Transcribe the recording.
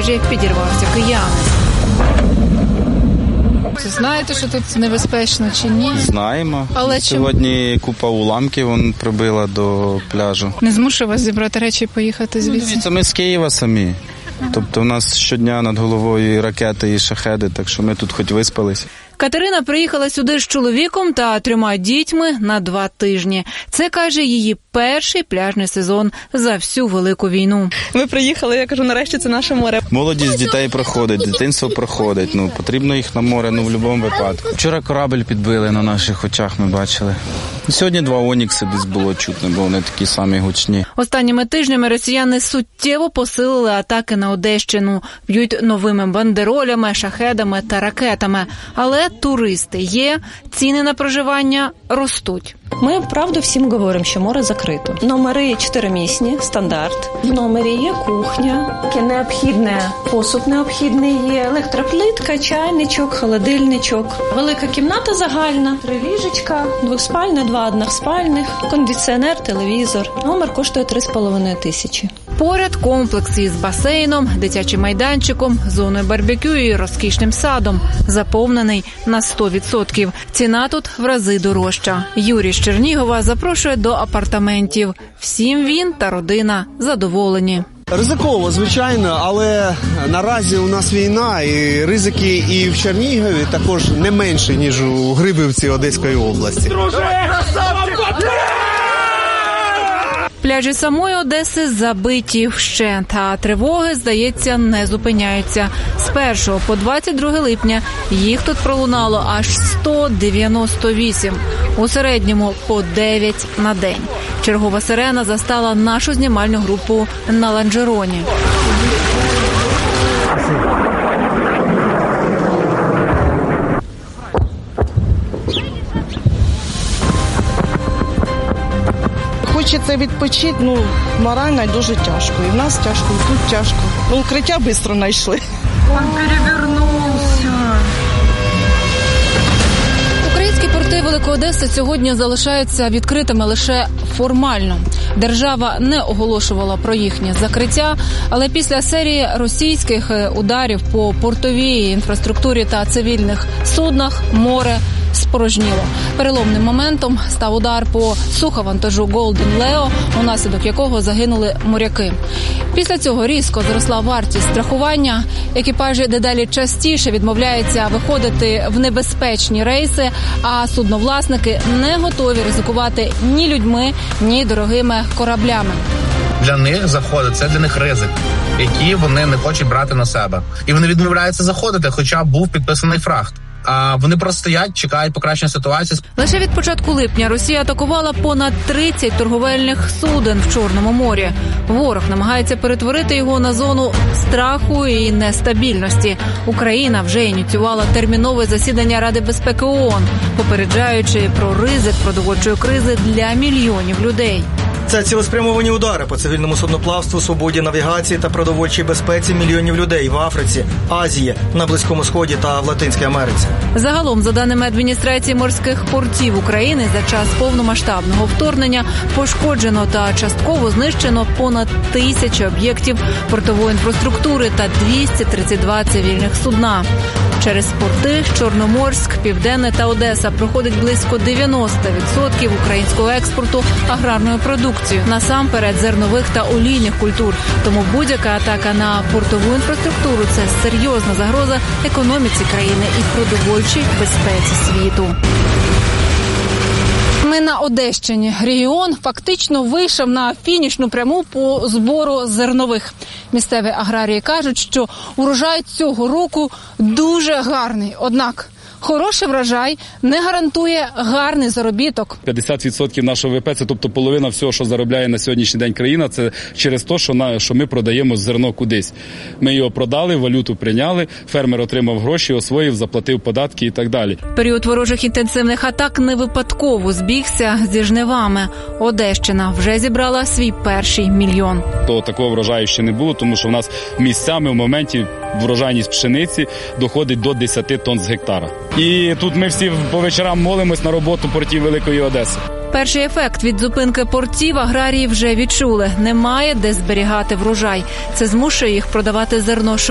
пляжі підірвався киянин. Знаєте, що тут небезпечно чи ні? Знаємо. Але сьогодні купа уламків прибила до пляжу. Не змушує вас зібрати речі і поїхати звідси? Це ми з Києва самі. Тобто у нас щодня над головою і ракети, і шахеди, так що ми тут хоч виспались. Катерина приїхала сюди з чоловіком та 3 дітьми на 2 тижні. Це, каже, її перший пляжний сезон за всю Велику війну. Ми приїхали, я кажу, нарешті це наше море. Молодість дітей проходить, дитинство проходить. Потрібно їх на море, в будь-якому випадку. Вчора корабель підбили на наших очах, ми бачили. Сьогодні 2 Онікси десь було чутно, бо вони такі самі гучні. Останніми тижнями росіяни суттєво посилили атаки на Одещину. Б'ють новими бандеролями, шахедами та ракетами. Але туристи є, ціни на проживання ростуть. Ми, правду, всім говоримо, що море закрито. Номери 4-місні, стандарт. В номері є кухня, необхідне, посуд необхідний є, електроплитка, чайничок, холодильничок. Велика кімната загальна, 3 ліжечка, 2-спальне, 2 односпальних, кондиціонер, телевізор. Номер коштує 3,5 тисячі. Поряд комплекс із басейном, дитячим майданчиком, зоною барбекю і розкішним садом. Заповнений на 100%. Ціна тут в рази дорожча. Юрій з Чернігова запрошує до апартаментів. Всім він та родина задоволені. Ризиково, звичайно, але наразі у нас війна, і ризики і в Чернігові також не менші, ніж у Грибівці Одеської області. Пляжі самої Одеси забиті вщент, а тривоги, здається, не зупиняються. З 1 по 22 липня їх тут пролунало аж 198. У середньому по 9 на день. Чергова сирена застала нашу знімальну групу на Ланжероні. Хочеться відпочити, морально дуже тяжко. І в нас тяжко, і тут тяжко. Укриття швидко знайшли. Він перевернувся. Українські порти Великої Одеси сьогодні залишаються відкритими лише формально. Держава не оголошувала про їхнє закриття, але після серії російських ударів по портовій інфраструктурі та цивільних суднах море спорожніло. Переломним моментом став удар по суховантажу Golden Leo, унаслідок якого загинули моряки. Після цього різко зросла вартість страхування. Екіпажі дедалі частіше відмовляються виходити в небезпечні рейси, а судновласники не готові ризикувати ні людьми, ні дорогими кораблями. Для них заходить, це для них ризик, який вони не хочуть брати на себе. І вони відмовляються заходити, хоча був підписаний фрахт. А вони просто стоять, чекають покращення ситуації. Лише від початку липня Росія атакувала понад 30 торговельних суден в Чорному морі. Ворог намагається перетворити його на зону страху і нестабільності. Україна вже ініціювала термінове засідання Ради безпеки ООН, попереджаючи про ризик продовольчої кризи для мільйонів людей. Це цілеспрямовані удари по цивільному судноплавству, свободі навігації та продовольчій безпеці мільйонів людей в Африці, Азії, на Близькому Сході та в Латинській Америці. Загалом, за даними адміністрації морських портів України, за час повномасштабного вторгнення пошкоджено та частково знищено понад 1000 об'єктів портової інфраструктури та 232 цивільних судна. Через порти Чорноморськ, Південне та Одеса проходить близько 90% українського експорту аграрної продукції, насамперед зернових та олійних культур. Тому будь-яка атака на портову інфраструктуру – це серйозна загроза економіці країни і продовольчій безпеці світу. Ми на Одещині. Регіон фактично вийшов на фінішну пряму по збору зернових. Місцеві аграрії кажуть, що урожай цього року дуже гарний. Однак хороший врожай не гарантує гарний заробіток. 50% нашого ВВП, це тобто половина всього, що заробляє на сьогоднішній день країна, це через те, що ми продаємо зерно кудись. Ми його продали, валюту прийняли, фермер отримав гроші, освоїв, заплатив податки і так далі. Період ворожих інтенсивних атак не випадково збігся зі жнивами. Одещина вже зібрала свій перший мільйон. То такого врожаю ще не було, тому що в нас місцями в моменті врожайність пшениці доходить до 10 тонн з гектара. І тут ми всі по вечорам молимось на роботу портів Великої Одеси. Перший ефект від зупинки портів аграрії вже відчули. Немає де зберігати врожай. Це змушує їх продавати зерно